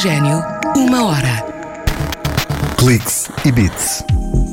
Oxigênio, 1 hora. Cliques e Beats.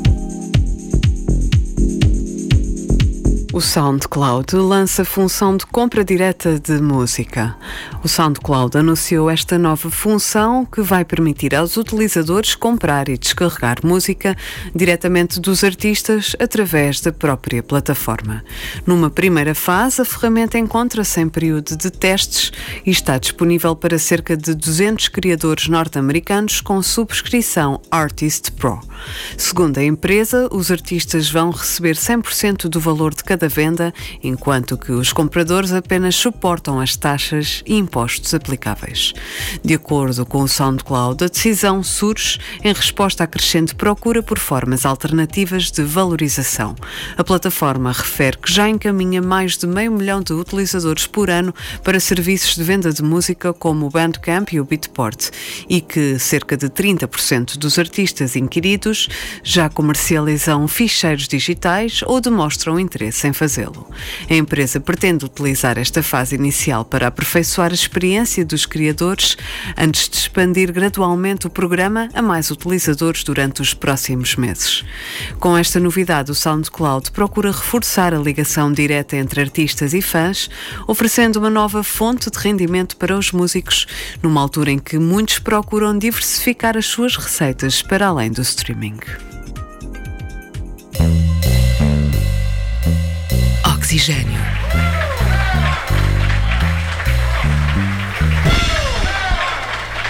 O SoundCloud lança função de compra direta de música. O SoundCloud anunciou esta nova função que vai permitir aos utilizadores comprar e descarregar música diretamente dos artistas através da própria plataforma. Numa primeira fase, a ferramenta encontra-se em período de testes e está disponível para cerca de 200 criadores norte-americanos com subscrição Artist Pro. Segundo a empresa, os artistas vão receber 100% do valor de cada venda, enquanto que os compradores apenas suportam as taxas e impostos aplicáveis. De acordo com o SoundCloud, a decisão surge em resposta à crescente procura por formas alternativas de valorização. A plataforma refere que já encaminha mais de 500 mil de utilizadores por ano para serviços de venda de música como o Bandcamp e o Beatport e que cerca de 30% dos artistas inquiridos já comercializam ficheiros digitais ou demonstram interesse em fazê-lo. A empresa pretende utilizar esta fase inicial para aperfeiçoar a experiência dos criadores antes de expandir gradualmente o programa a mais utilizadores durante os próximos meses. Com esta novidade, o SoundCloud procura reforçar a ligação direta entre artistas e fãs, oferecendo uma nova fonte de rendimento para os músicos, numa altura em que muitos procuram diversificar as suas receitas para além do streaming. Oxigênio.